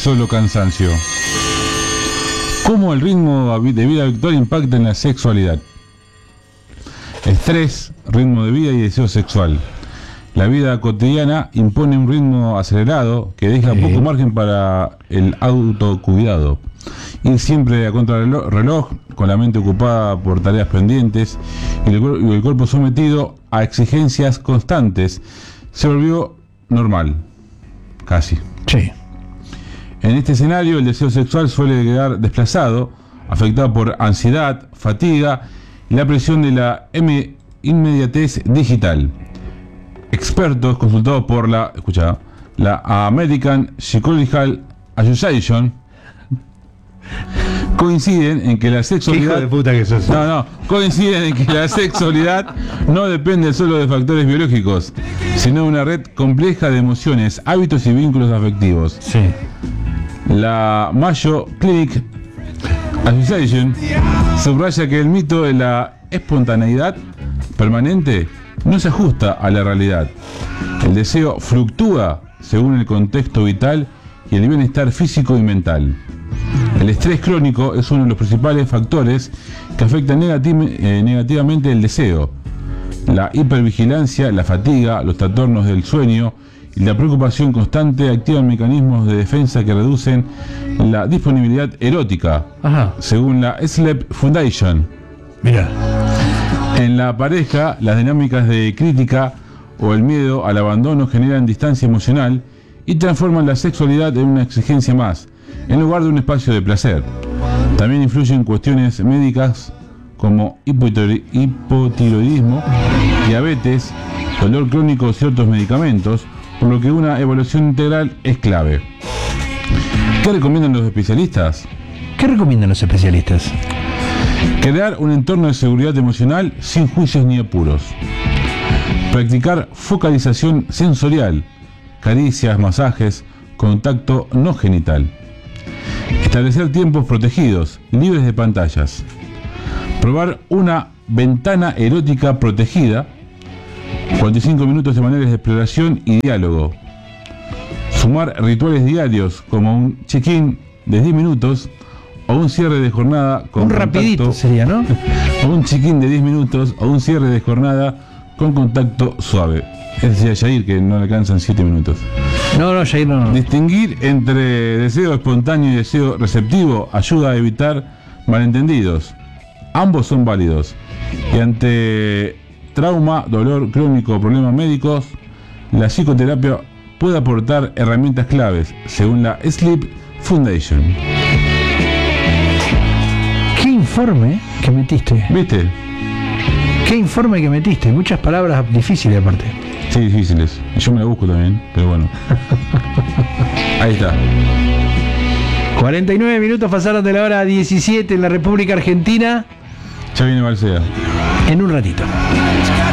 solo cansancio. ¿Cómo el ritmo de vida habitual impacta en la sexualidad? Estrés, ritmo de vida y deseo sexual. La vida cotidiana impone un ritmo acelerado que deja poco margen para el autocuidado. Ir siempre a contrarreloj, con la mente ocupada por tareas pendientes y el cuerpo sometido a exigencias constantes, se volvió normal. Casi. Sí. En este escenario, el deseo sexual suele quedar desplazado, afectado por ansiedad, fatiga y la presión de la inmediatez digital. Expertos consultados por la American Psychological Association coinciden en que la sexualidad... Hijo de puta que sos. Coinciden en que la sexualidad no depende solo de factores biológicos, sino de una red compleja de emociones, hábitos y vínculos afectivos. Sí. La Mayo Clinic Association subraya que el mito de la espontaneidad permanente no se ajusta a la realidad. El deseo fluctúa según el contexto vital y el bienestar físico y mental. El estrés crónico es uno de los principales factores que afectan negativamente el deseo. La hipervigilancia, la fatiga, los trastornos del sueño y la preocupación constante activan mecanismos de defensa que reducen la disponibilidad erótica, según la Sleep Foundation. Mira. En la pareja, las dinámicas de crítica o el miedo al abandono generan distancia emocional y transforman la sexualidad en una exigencia más, en lugar de un espacio de placer. También influyen cuestiones médicas como hipotiroidismo, diabetes, dolor crónico de ciertos medicamentos, por lo que una evaluación integral es clave. ¿Qué recomiendan los especialistas? ¿Qué recomiendan los especialistas? Crear un entorno de seguridad emocional sin juicios ni apuros. Practicar focalización sensorial, caricias, masajes, contacto no genital. Establecer tiempos protegidos, libres de pantallas. Probar una ventana erótica protegida. 45 minutos de maneras de exploración y diálogo. Sumar rituales diarios como un check-in de 10 minutos o un cierre de jornada con un contacto, rapidito sería, ¿no? O un check-in de 10 minutos o un cierre de jornada con contacto suave. Es decir, Jair, que no le alcanzan 7 minutos. No, Jair no. Distinguir entre deseo espontáneo y deseo receptivo ayuda a evitar malentendidos. Ambos son válidos. Y ante trauma, dolor crónico o problemas médicos, la psicoterapia puede aportar herramientas claves, según la Sleep Foundation. ¿Qué informe que metiste? ¿Viste? ¿Qué informe que metiste? Muchas palabras difíciles aparte. Sí, difíciles. Yo me la busco también, pero bueno. Ahí está. 49 minutos pasaron de la hora 17 en la República Argentina. Ya viene Balsea. En un ratito.